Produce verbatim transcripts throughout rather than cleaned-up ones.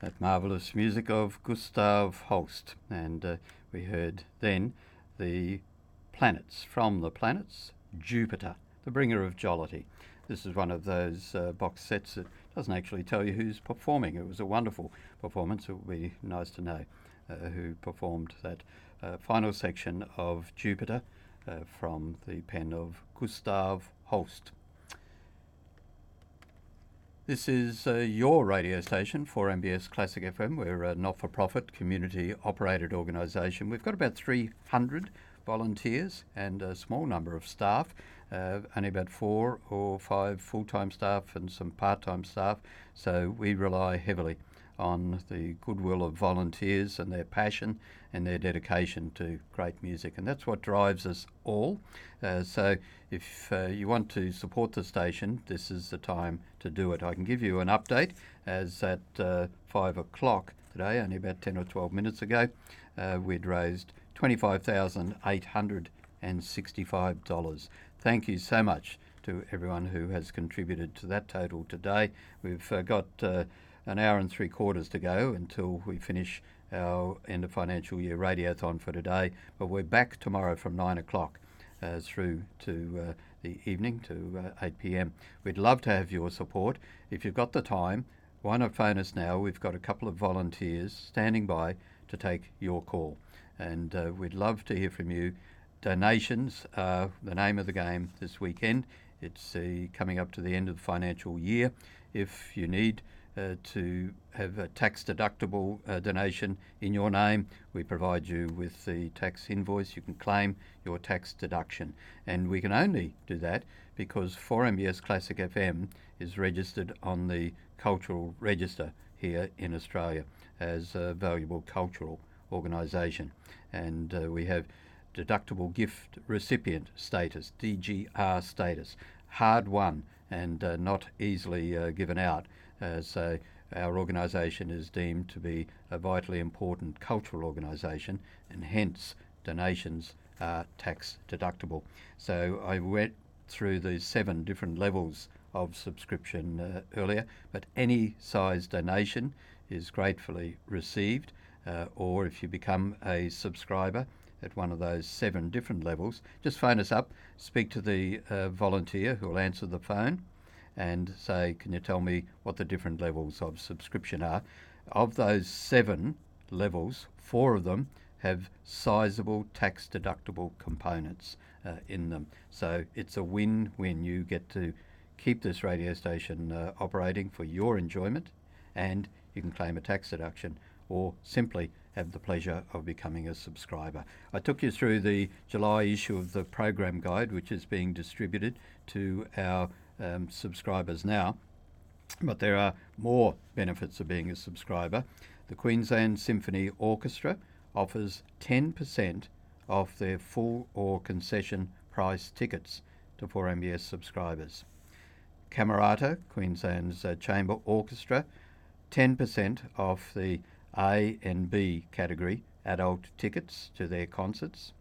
That marvellous music of Gustav Holst. And uh, we heard then the planets, from the planets, Jupiter, the bringer of jollity. This is one of those uh, box sets that doesn't actually tell you who's performing. It was a wonderful performance. It would be nice to know uh, who performed that uh, final section of Jupiter uh, from the pen of Gustav Holst. This is uh, your radio station for M B S Classic F M. We're a not-for-profit, community-operated organisation. We've got about three hundred volunteers and a small number of staff, uh, only about four or five full-time staff and some part-time staff. So we rely heavily on the goodwill of volunteers and their passion and their dedication to great music, and that's what drives us all. Uh, so if uh, you want to support the station, this is the time to do it. I can give you an update as at uh, five o'clock today, only about ten or twelve minutes ago, uh, we'd raised twenty-five thousand eight hundred sixty-five dollars. Thank you so much to everyone who has contributed to that total today. We've uh, got uh, an hour and three quarters to go until we finish our end of financial year radiothon for today, but we're back tomorrow from nine o'clock uh, through to uh, the evening to uh, eight p m. We'd love to have your support. If you've got the time, why not phone us now? We've got a couple of volunteers standing by to take your call, and uh, we'd love to hear from you. Donations are the name of the game this weekend. It's uh, coming up to the end of the financial year. If you need Uh, to have a tax-deductible uh, donation in your name, we provide you with the tax invoice. You can claim your tax deduction, and we can only do that because four M B S Classic F M is registered on the Cultural Register here in Australia as a valuable cultural organisation, and uh, we have deductible gift recipient status, D G R status, hard won and uh, not easily uh, given out. Uh, so our organisation is deemed to be a vitally important cultural organisation, and hence donations are tax deductible. So I went through the seven different levels of subscription uh, earlier, but any size donation is gratefully received, uh, or if you become a subscriber at one of those seven different levels, just phone us up, speak to the uh, volunteer who will answer the phone, and say, can you tell me what the different levels of subscription are? Of those seven levels, four of them have sizable tax deductible components uh, in them. So it's a win-win. You get to keep this radio station uh, operating for your enjoyment, and you can claim a tax deduction or simply have the pleasure of becoming a subscriber. I took you through the July issue of the program guide, which is being distributed to our Um, subscribers now, but there are more benefits of being a subscriber. The Queensland Symphony Orchestra offers ten percent off their full or concession price tickets to four M B S subscribers. Camerata, Queensland's uh, Chamber Orchestra, ten percent off the A and B category adult tickets to their concerts,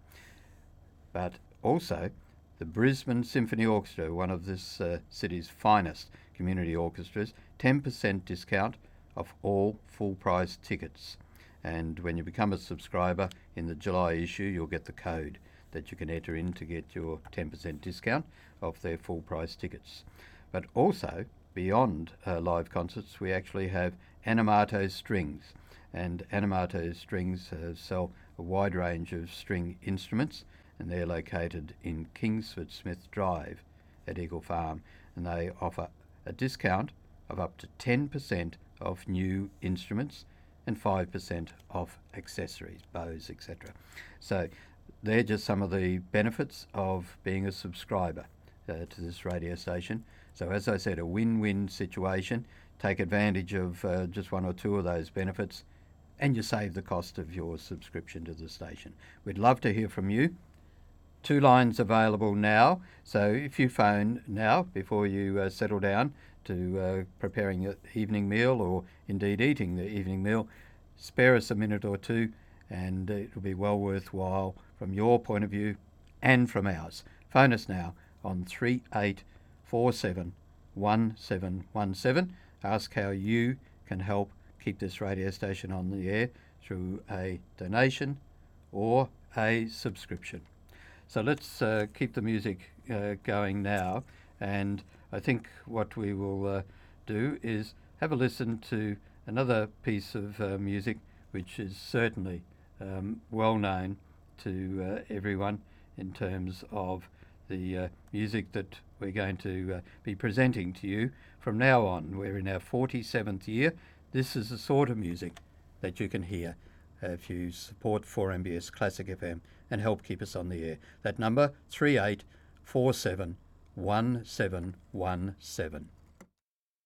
but also the Brisbane Symphony Orchestra, one of this uh, city's finest community orchestras, ten percent discount off all full-price tickets. And when you become a subscriber in the July issue, you'll get the code that you can enter in to get your ten percent discount off their full-price tickets. But also, beyond uh, live concerts, we actually have Animato Strings. And Animato Strings uh, sell a wide range of string instruments, and they're located in Kingsford Smith Drive at Eagle Farm, and they offer a discount of up to ten percent off new instruments and five percent off accessories, bows, et cetera. So they're just some of the benefits of being a subscriber uh, to this radio station. So as I said, a win-win situation. Take advantage of uh, just one or two of those benefits, and you save the cost of your subscription to the station. We'd love to hear from you. Two lines available now, so if you phone now before you uh, settle down to uh, preparing your evening meal or indeed eating the evening meal, spare us a minute or two, and it'll be well worthwhile from your point of view and from ours. Phone us now on three eight four seven one seven one seven. Ask how you can help keep this radio station on the air through a donation or a subscription. So let's uh, keep the music uh, going now, and I think what we will uh, do is have a listen to another piece of uh, music which is certainly um, well known to uh, everyone in terms of the uh, music that we're going to uh, be presenting to you from now on. We're in our forty-seventh year. This is the sort of music that you can hear uh, if you support four M B S Classic F M and help keep us on the air. That number, three eight four seven one seven one seven.